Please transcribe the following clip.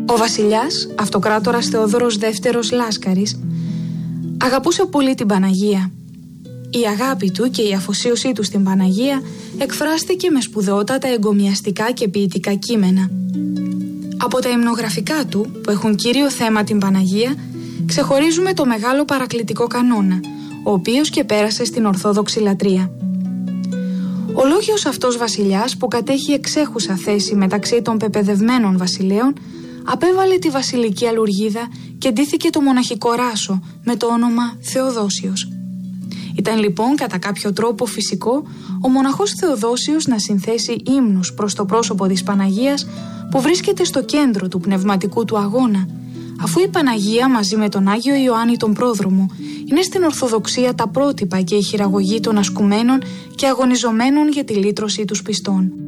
Ο βασιλιάς, αυτοκράτορας Θεόδωρος Δεύτερος Λάσκαρης, αγαπούσε πολύ την Παναγία. Η αγάπη του και η αφοσίωσή του στην Παναγία εκφράστηκε με σπουδαιότατα εγκομιαστικά και ποιητικά κείμενα. Από τα υμνογραφικά του, που έχουν κύριο θέμα την Παναγία, ξεχωρίζουμε το μεγάλο παρακλητικό κανόνα, ο οποίος και πέρασε στην Ορθόδοξη λατρεία. Ο λόγιος αυτός βασιλιάς, που κατέχει εξέχουσα θέση μεταξύ των πεπαιδευμένων βασιλέων, απέβαλε τη βασιλική αλουργίδα και ντύθηκε το μοναχικό ράσο με το όνομα Θεοδόσιος. Ήταν λοιπόν κατά κάποιο τρόπο φυσικό ο μοναχός Θεοδόσιος να συνθέσει ύμνους προς το πρόσωπο της Παναγίας, που βρίσκεται στο κέντρο του πνευματικού του αγώνα, αφού η Παναγία μαζί με τον Άγιο Ιωάννη τον Πρόδρομο είναι στην Ορθοδοξία τα πρότυπα και η χειραγωγή των ασκουμένων και αγωνιζομένων για τη λύτρωση τους πιστών.